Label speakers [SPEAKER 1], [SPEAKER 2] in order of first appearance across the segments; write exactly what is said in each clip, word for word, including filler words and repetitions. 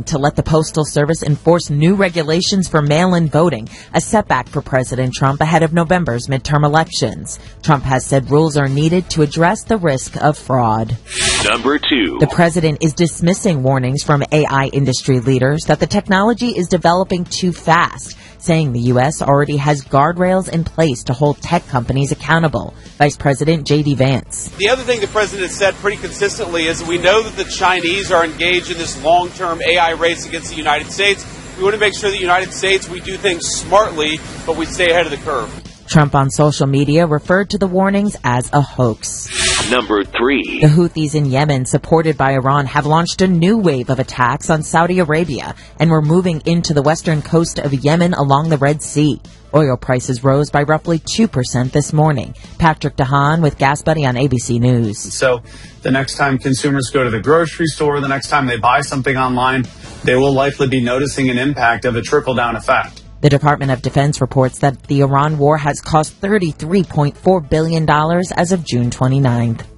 [SPEAKER 1] to let the Postal Service enforce new regulations for mail-in voting, a setback for President Trump ahead of November's midterm elections. Trump has said rules are needed to address the risk of fraud.
[SPEAKER 2] Number two.
[SPEAKER 1] The president is dismissing warnings from A I industry leaders that the technology is developing too fast, saying the U S already has guardrails in place to hold tech companies accountable. Vice President J D Vance.
[SPEAKER 3] The other thing the president has said pretty consistently is that we know that the Chinese are engaged in this long-term A I race against the United States. We want to make sure that the United States, we do things smartly, but we stay ahead of the curve.
[SPEAKER 1] Trump on social media referred to the warnings as a hoax.
[SPEAKER 2] Number three.
[SPEAKER 1] The Houthis in Yemen, supported by Iran, have launched a new wave of attacks on Saudi Arabia and were moving into the western coast of Yemen along the Red Sea. Oil prices rose by roughly two percent this morning. Patrick DeHaan with Gas Buddy on A B C News.
[SPEAKER 4] So the next time consumers go to the grocery store, the next time they buy something online, they will likely be noticing an impact of a trickle-down effect.
[SPEAKER 1] The Department of Defense reports that the Iran war has cost thirty-three point four billion dollars as of June twenty-ninth.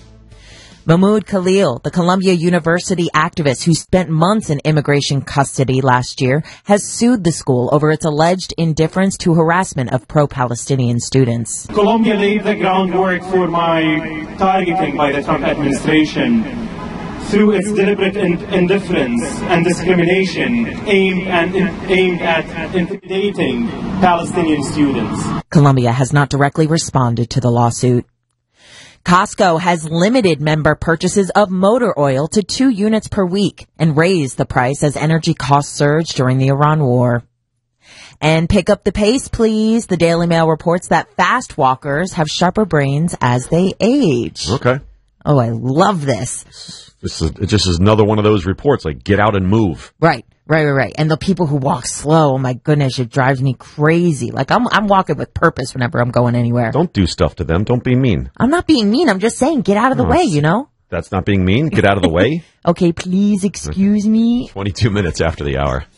[SPEAKER 1] Mahmoud Khalil, the Columbia University activist who spent months in immigration custody last year, has sued the school over its alleged indifference to harassment of pro-Palestinian students.
[SPEAKER 5] Columbia laid the groundwork for my targeting by the Trump administration through its deliberate in- indifference and discrimination aimed, and in- aimed at intimidating Palestinian students.
[SPEAKER 1] Columbia has not directly responded to the lawsuit. Costco has limited member purchases of motor oil to two units per week and raised the price as energy costs surged during the Iran war. And pick up the pace, please. The Daily Mail reports that fast walkers have sharper brains as they age.
[SPEAKER 6] Okay.
[SPEAKER 1] Oh, I love this.
[SPEAKER 6] This is it just is another one of those reports, like get out and move.
[SPEAKER 1] Right, right, right, right. And the people who walk slow, oh my goodness, it drives me crazy. Like I'm I'm walking with purpose whenever I'm going anywhere.
[SPEAKER 6] Don't do stuff to them. Don't be mean.
[SPEAKER 1] I'm not being mean. I'm just saying get out of the
[SPEAKER 6] Oh,
[SPEAKER 1] way, you know?
[SPEAKER 6] That's not being mean. Get out of the way.
[SPEAKER 1] Okay, please excuse me.
[SPEAKER 6] twenty-two minutes after the hour.